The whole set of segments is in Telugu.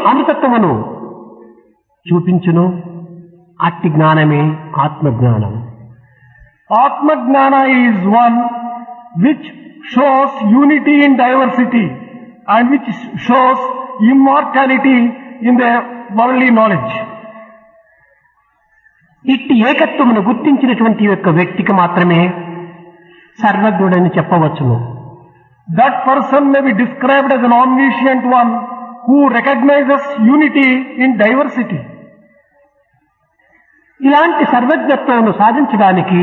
అమృతత్వమును చూపించును. అట్టి జ్ఞానమే ఆత్మజ్ఞానం. Atma Jnana is one which shows unity in diversity and which shows immortality in the worldly knowledge. ఇట్టి ఏకత్వమును గుర్తించినటువంటి యొక్క వ్యక్తికి మాత్రమే సర్వజ్ఞుడని చెప్పవచ్చును. That person may be described as an omniscient one who recognizes unity in diversity. ఇలాంటి సర్వజ్ఞత్వమును సాధించడానికి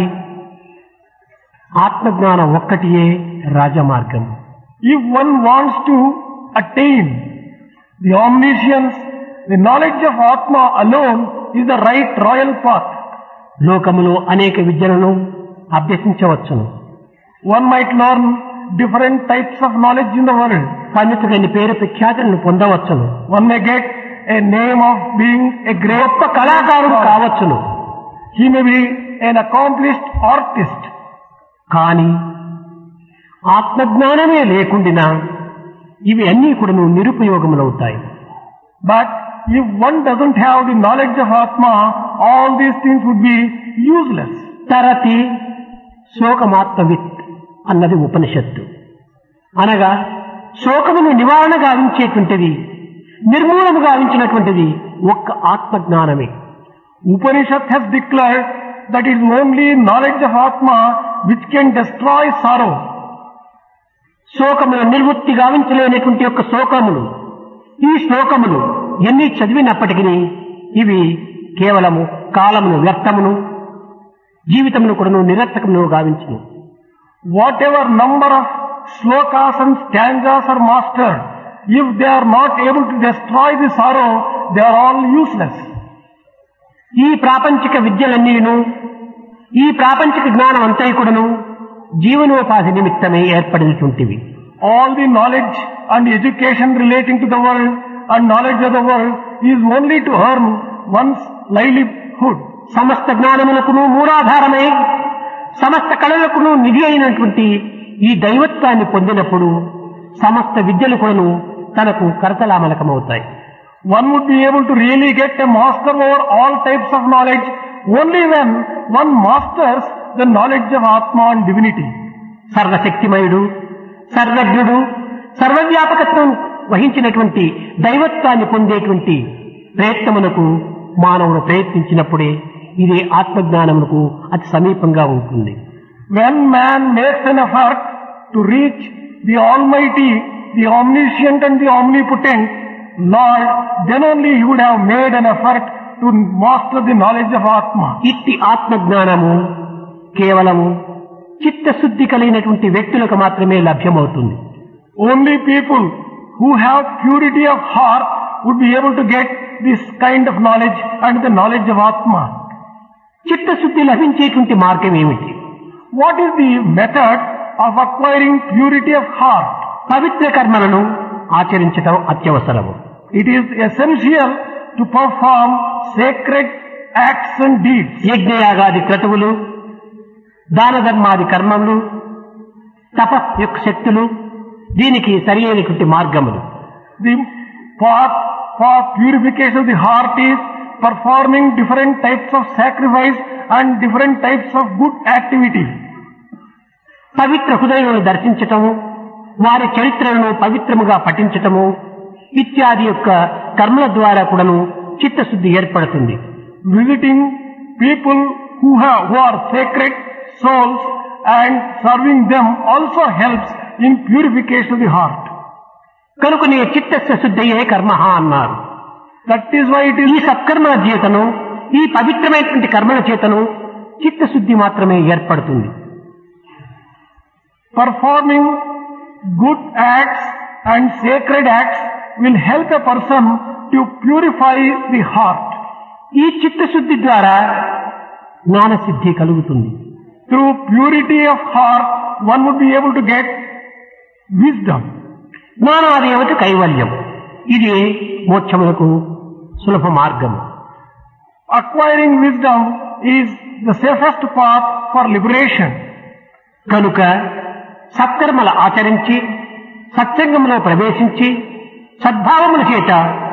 ఆత్మజ్ఞానం ఒక్కటియే రాజమార్గం. If one wants to attain the omniscience, the knowledge of Atma alone is the right royal path. లోకములో అనేక విద్యలను అభ్యసించవచ్చును. One might learn different types of knowledge in the world. పన్నెతుగని పేరు ప్రఖ్యాతులను పొందవచ్చును. One may get a name of being a great గొప్ప కళాకారుడు కావచ్చును. He may be an accomplished artist. కానీ ఆత్మజ్ఞానమే లేకుండినా ఇవి అన్నీ కూడా నిరుపయోగములవుతాయి. But if one doesn't have the knowledge of Atma, all these things would be useless. తరతి శోకమాత్మవిత్ అన్నది ఉపనిషత్తు. అనగా శోకమును నివారణ గావించేటువంటిది, నిర్మూలన గావించినటువంటిది ఒక్క ఆత్మజ్ఞానమే. Upanishad has declared that it is only knowledge of Atma which can destroy sorrow. శోకమును నిర్వృత్తి గావించలేనటువంటి యొక్క శోకములు, ఈ శ్లోకములు ఎన్ని చదివినప్పటికీ ఇవి కేవలము కాలమును వ్యర్థమును, జీవితమును కూడా నిరర్థకమును గావించును. Whatever number of shlokas and stanzas are mastered, if they are not able to destroy the sorrow, they are all useless. ఈ ప్రాపంచిక విద్యలన్నీను, ఈ ప్రాపంచిక జ్ఞానం అంతా కూడాను జీవనోపాధి నిమిత్తమే ఏర్పడినటువంటివి. All the knowledge and education relating to the world and knowledge of the world is only to earn one's livelihood. సమస్త జ్ఞానములకును మూలాధారమై సమస్త కళలకును నిధి అయినటువంటి ఈ దైవత్వాన్ని పొందినప్పుడు సమస్త విద్యలు కూడాను తనకు కరతలామలకమవుతాయి. One would be able to really get a master over all types of knowledge only when one masters the knowledge of Atma and divinity. సర్వశక్తిమయుడు, సర్వజ్ఞుడు, సర్వవ్యాపకత్వం వహించినటువంటి దైవత్వాన్ని పొందేటువంటి ప్రయత్నమునకు మానవుడు ప్రయత్నించినప్పుడే ఇది ఆత్మజ్ఞానమునకు అతి సమీపంగా ఉంటుంది. When man makes an effort to reach the Almighty, the Omniscient and the Omnipotent Lord, then only he would have made an effort to master the knowledge of Atma. ఇట్టి ఆత్మజ్ఞానము కేవలము చిత్తశుద్ధి కలిగినటువంటి వ్యక్తులకు మాత్రమే లభ్యమవుతుంది. Only people who have purity of heart would be able to get this kind of knowledge and the knowledge of Atma. చిత్తశుద్ధి లభించేటువంటి మార్గం ఏమిటి? What is the method of acquiring purity of heart? పవిత్ర కర్మలను ఆచరించడం అత్యవసరము. It is essential to perform sacred acts and deeds. యజ్ఞయాగాది క్రతువులు, దాన ధర్మాది కర్మములు, తప యొక్క శక్తులు దీనికి సరి అయినటువంటి మార్గములు. The path for purification of the heart is performing different types of sacrifice and different types of good activity. పవిత్ర హృదయమును దర్శించటము, వారి చరిత్రలను పవిత్రముగా పఠించటము ఇత్యాది యొక్క కర్మల ద్వారా కూడాను చిత్తశుద్ధి ఏర్పడుతుంది. Visiting people who are sacred souls and serving them also helps in purification of the heart. కనుకనే చిత్తస్య శుద్ధయే కర్మః అన్నారు. That is why it is ఈ సత్కర్మల చేతను, ఈ పవిత్రమైనటువంటి కర్మల చేతను చిత్తశుద్ధి మాత్రమే ఏర్పడుతుంది. performing good acts and sacred acts will help a person to purify the heart. ఈ చిత్తశుద్ధి ద్వారా జ్ఞానసిద్ధి కలుగుతుంది. Through purity of heart, one would be able to get wisdom. జ్ఞానాది ఏమిటి? కైవల్యం. ఇది మోక్షములకు సులభ మార్గము. Acquiring wisdom is the safest path for liberation. కనుక సత్కర్మలు ఆచరించి, సత్సంగంలో ప్రవేశించి, సద్భావముల చేత